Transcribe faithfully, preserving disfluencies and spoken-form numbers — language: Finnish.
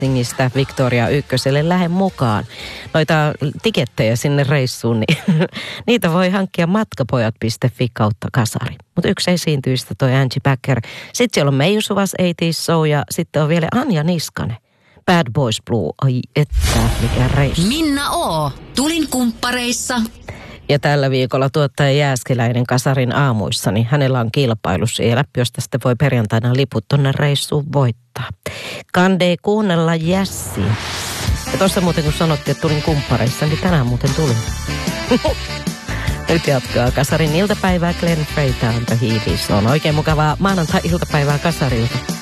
Helsingistä Victoria ykköselle lähde mukaan. Noita tikettejä sinne reissuun, niin niitä voi hankkia matkapojat piste fi kautta kasari. Mutta yksi esiintyistä toi Angie Backer. Sitten siellä on Meiju Suvas eighties Show ja sitten on vielä Anja Niskanen. Bad Boys Blue, ai että mikä reissu. Minna O. Tulin kumppareissa. Ja tällä viikolla tuottaja Jääskeläinen Kasarin aamuissa, niin hänellä on kilpailu siellä, josta sitten voi perjantaina liput tonne reissuun voittaa. Kandee kuunnella Jässi. Ja tuossa muuten kun sanottiin, että tulin kumppareissa, niin tänään muuten tulin. Nyt jatkaa Kasarin iltapäivää Glenn Frey, The Heavies. On oikein mukavaa maanantai-iltapäivää Kasarilta.